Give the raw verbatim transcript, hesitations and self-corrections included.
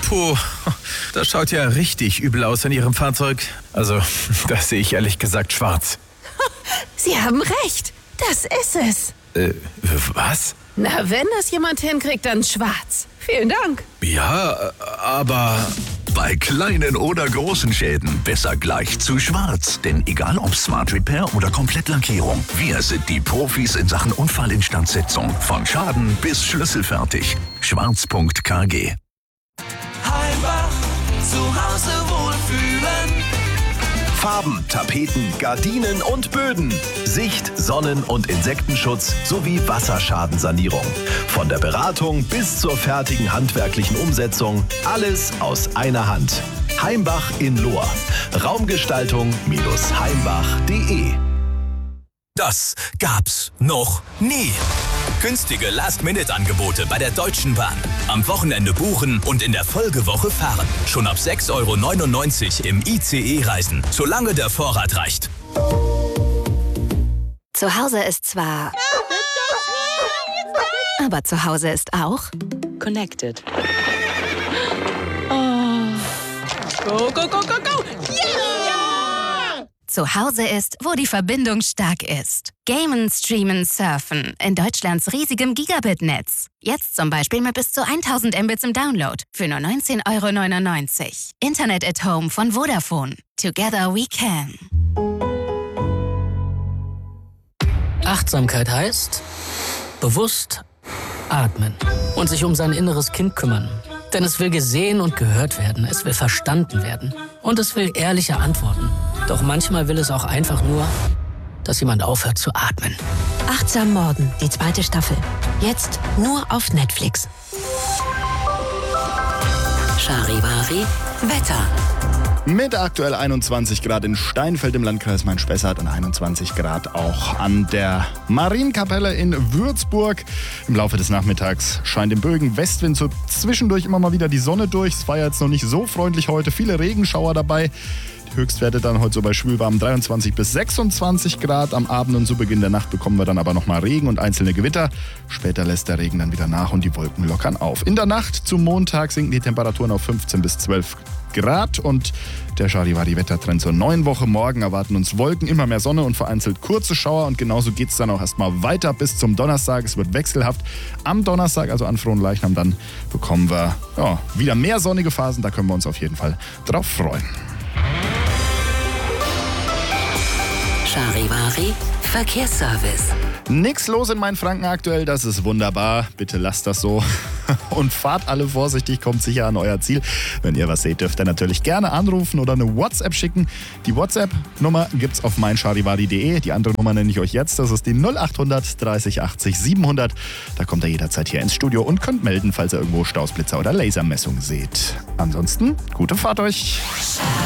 Puh, das schaut ja richtig übel aus in Ihrem Fahrzeug. Also, das sehe ich ehrlich gesagt schwarz. Sie haben recht. Das ist es. Äh, was? Na, wenn das jemand hinkriegt, dann schwarz. Vielen Dank. Ja, aber... Bei kleinen oder großen Schäden besser gleich zu schwarz. Denn egal ob Smart Repair oder Komplettlackierung, wir sind die Profis in Sachen Unfallinstandsetzung. Von Schaden bis schlüsselfertig. schwarz punkt k g. Heimbach, zu Hause wohlfühlen. Farben, Tapeten, Gardinen und Böden. Sicht-, Sonnen- und Insektenschutz sowie Wasserschadensanierung. Von der Beratung bis zur fertigen handwerklichen Umsetzung. Alles aus einer Hand. Heimbach in Lohr. Raumgestaltung heimbach punkt de. Das gab's noch nie. Günstige Last-Minute-Angebote bei der Deutschen Bahn. Am Wochenende buchen und in der Folgewoche fahren. Schon ab sechs Euro neunundneunzig im I C E-Reisen, solange der Vorrat reicht. Zu Hause ist zwar... Aber zu Hause ist auch... Connected. Oh. Go, go, go, go, go! Yeah! Zu Hause ist, wo die Verbindung stark ist. Gamen, streamen, surfen. In Deutschlands riesigem Gigabit-Netz. Jetzt zum Beispiel mit bis zu tausend Mbits im Download. Für nur neunzehn Euro neunundneunzig. Internet at Home von Vodafone. Together we can. Achtsamkeit heißt bewusst atmen und sich um sein inneres Kind kümmern. Denn es will gesehen und gehört werden, es will verstanden werden und es will ehrliche Antworten. Doch manchmal will es auch einfach nur, dass jemand aufhört zu atmen. Achtsam Morden, die zweite Staffel. Jetzt nur auf Netflix. Charivari Wetter. Mit aktuell einundzwanzig Grad in Steinfeld im Landkreis Main-Spessart und einundzwanzig Grad auch an der Marienkapelle in Würzburg. Im Laufe des Nachmittags scheint im böigen Westwind so zwischendurch immer mal wieder die Sonne durch. Es war jetzt noch nicht so freundlich heute, viele Regenschauer dabei. Die Höchstwerte dann heute so bei schwülwarmen dreiundzwanzig bis sechsundzwanzig Grad. Am Abend und zu Beginn der Nacht bekommen wir dann aber nochmal Regen und einzelne Gewitter. Später lässt der Regen dann wieder nach und die Wolken lockern auf. In der Nacht zum Montag sinken die Temperaturen auf fünfzehn bis zwölf Grad und der Charivari-Wettertrend zur neuen Woche. Morgen erwarten uns Wolken, immer mehr Sonne und vereinzelt kurze Schauer und genauso geht es dann auch erstmal weiter bis zum Donnerstag. Es wird wechselhaft. Am Donnerstag, also an Fronleichnam, dann bekommen wir ja, wieder mehr sonnige Phasen. Da können wir uns auf jeden Fall drauf freuen. Charivari Verkehrsservice. Nix los in Mainfranken aktuell, das ist wunderbar. Bitte lasst das so. Und fahrt alle vorsichtig, kommt sicher an euer Ziel. Wenn ihr was seht, dürft ihr natürlich gerne anrufen oder eine WhatsApp schicken. Die WhatsApp-Nummer gibt's auf meincharivari punkt de. Die andere Nummer nenne ich euch jetzt. Das ist die null achthundert dreißig achtzig siebenhundert. Da kommt ihr jederzeit hier ins Studio und könnt melden, falls ihr irgendwo Stausblitzer oder Lasermessungen seht. Ansonsten, gute Fahrt euch.